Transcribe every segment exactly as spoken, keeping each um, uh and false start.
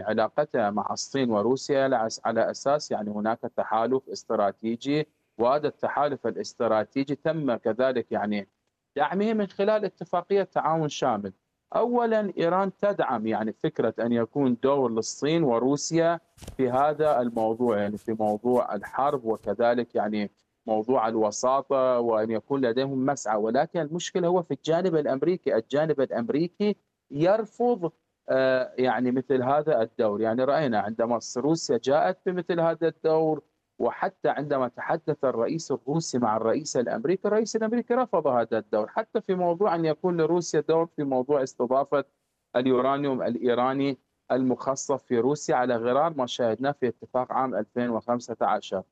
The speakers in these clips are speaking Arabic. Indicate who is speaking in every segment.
Speaker 1: علاقتها مع الصين وروسيا على أساس يعني هناك تحالف استراتيجي، وهذا التحالف الاستراتيجي تم كذلك يعني دعمه من خلال اتفاقية تعاون شامل. أولا إيران تدعم يعني فكرة أن يكون دور للصين وروسيا في هذا الموضوع، يعني في موضوع الحرب وكذلك يعني موضوع الوساطة، وأن يكون لديهم مسعى. ولكن المشكلة هو في الجانب الأمريكي، الجانب الأمريكي يرفض آه، يعني مثل هذا الدور. يعني رأينا عندما روسيا جاءت بمثل هذا الدور، وحتى عندما تحدث الرئيس الروسي مع الرئيس الأمريكي، الرئيس الأمريكي رفض هذا الدور، حتى في موضوع أن يكون لروسيا دور في موضوع استضافة اليورانيوم الإيراني المخصص في روسيا، على غرار ما شاهدناه في اتفاق عام ألفين وخمسة عشر.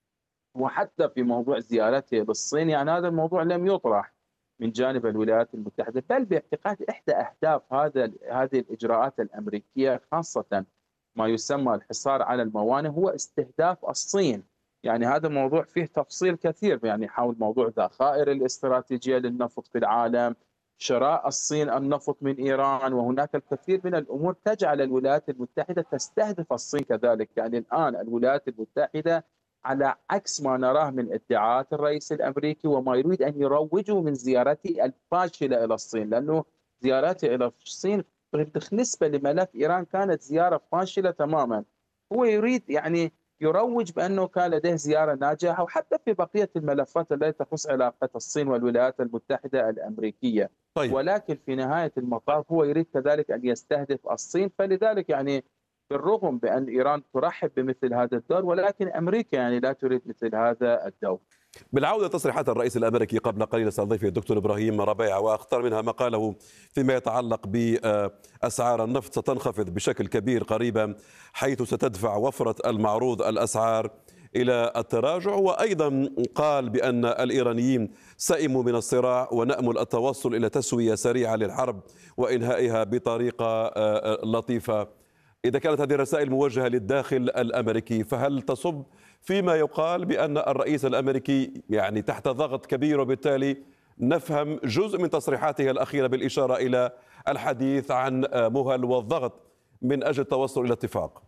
Speaker 1: وحتى في موضوع زيارته للصين يعني هذا الموضوع لم يطرح من جانب الولايات المتحدة، بل باعتقاد إحدى أهداف هذا هذه الإجراءات الأمريكية، خاصة ما يسمى الحصار على الموانئ، هو استهداف الصين. يعني هذا الموضوع فيه تفصيل كثير، يعني حول موضوع الذخائر الاستراتيجية للنفط في العالم، شراء الصين النفط من إيران، وهناك الكثير من الأمور تجعل الولايات المتحدة تستهدف الصين كذلك. يعني الآن الولايات المتحدة على عكس ما نراه من ادعاءات الرئيس الأمريكي وما يريد أن يروجه من زيارته الفاشلة إلى الصين، لأنه زيارته إلى الصين بالنسبة لملف إيران كانت زيارة فاشلة تماما. هو يريد يعني يروج بأنه كان لديه زيارة ناجحة، وحتى في بقية الملفات التي تخص علاقة الصين والولايات المتحدة الأمريكية.
Speaker 2: طيب.
Speaker 1: ولكن في نهاية المطاف هو يريد كذلك أن يستهدف الصين. فلذلك يعني بالرغم بأن إيران ترحب بمثل هذا الدور، ولكن أمريكا يعني لا تريد مثل هذا الدور.
Speaker 2: بالعودة تصريحات الرئيس الأمريكي قبل قليل استضيفه الدكتور إبراهيم ربيع، وأختار منها ما قاله فيما يتعلق بأسعار النفط ستنخفض بشكل كبير قريبا، حيث ستدفع وفرة المعروض الأسعار إلى التراجع. وأيضا قال بأن الإيرانيين سئموا من الصراع ونأمل التوصل إلى تسوية سريعة للحرب وإنهائها بطريقة لطيفة. إذا كانت هذه الرسائل موجهة للداخل الأمريكي، فهل تصب فيما يقال بأن الرئيس الأمريكي يعني تحت ضغط كبير، وبالتالي نفهم جزء من تصريحاته الأخيرة بالإشارة إلى الحديث عن مهل والضغط من أجل التوصل إلى اتفاق؟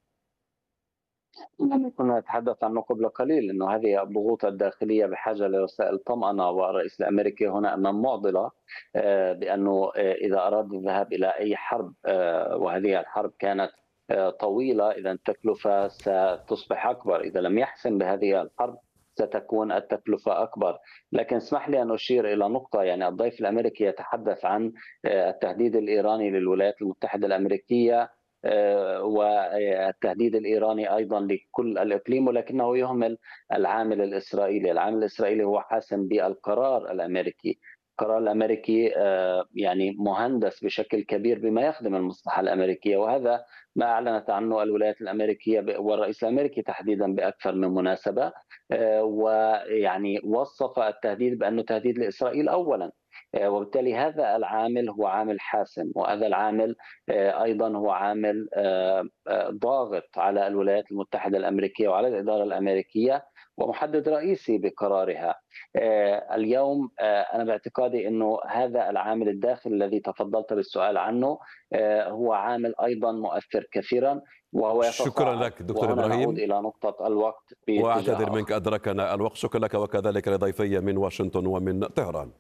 Speaker 3: كنا نتحدث عنه قبل قليل، أنه هذه الضغوط الداخلية بحاجة لرسائل طمأنة، والرئيس الأمريكي هنا أمام معضلة بأنه إذا أراد الذهاب إلى أي حرب، وهذه الحرب كانت طويلة، إذا التكلفة ستصبح أكبر. إذا لم يحسم بهذه الحرب ستكون التكلفة أكبر. لكن اسمح لي أن أشير إلى نقطة. يعني الضيف الأمريكي يتحدث عن التهديد الإيراني للولايات المتحدة الأمريكية والتهديد الإيراني أيضا لكل الإقليم، ولكنه يهمل العامل الإسرائيلي. العامل الإسرائيلي هو حاسم بالقرار الأمريكي. القرار الأمريكي يعني مهندس بشكل كبير بما يخدم المصلحة الأمريكية، وهذا ما أعلنت عنه الولايات الأمريكية والرئيس الأمريكي تحديدا بأكثر من مناسبة. ويعني وصف التهديد بأنه تهديد لإسرائيل أولا، وبالتالي هذا العامل هو عامل حاسم، وهذا العامل أيضا هو عامل ضاغط على الولايات المتحدة الأمريكية وعلى الإدارة الأمريكية، ومحدد رئيسي بقرارها. اليوم أنا باعتقادي أنه هذا العامل الداخلي الذي تفضلت بالسؤال عنه هو عامل أيضا مؤثر كثيرا، وهو
Speaker 2: شكرا لك دكتور إبراهيم.
Speaker 3: نعود إلى نقطة الوقت،
Speaker 2: وأعتذر منك أدركنا الوقت. شكرا لك، وكذلك لضيفي من واشنطن ومن طهران.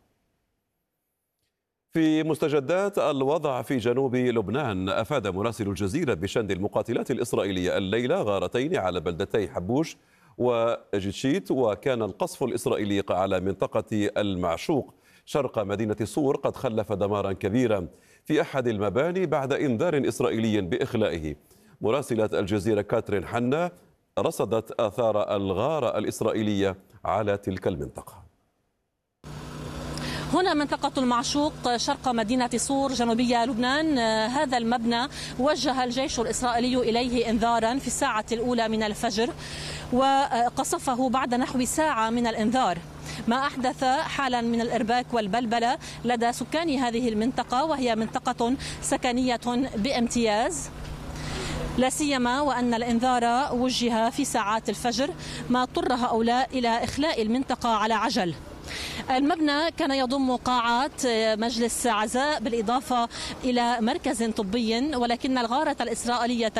Speaker 2: في مستجدات الوضع في جنوب لبنان، أفاد مراسل الجزيرة بشن المقاتلات الإسرائيلية الليلة غارتين على بلدتي حبوش وجيتشيت، وكان القصف الإسرائيلي على منطقة المعشوق شرق مدينة صور قد خلف دمارا كبيرا في أحد المباني بعد إنذار إسرائيلي بإخلائه. مراسلة الجزيرة كاترين حنا رصدت آثار الغارة الإسرائيلية على تلك المنطقة.
Speaker 4: هنا منطقة المعشوق شرق مدينة صور جنوبية لبنان. هذا المبنى وجه الجيش الإسرائيلي إليه إنذارا في الساعة الأولى من الفجر، وقصفه بعد نحو ساعة من الإنذار، ما أحدث حالا من الإرباك والبلبلة لدى سكان هذه المنطقة، وهي منطقة سكنية بامتياز، لا سيما وأن الإنذار وجه في ساعات الفجر، ما اضطر هؤلاء إلى إخلاء المنطقة على عجل. المبنى كان يضم قاعات مجلس عزاء بالإضافة إلى مركز طبي، ولكن الغارة الإسرائيلية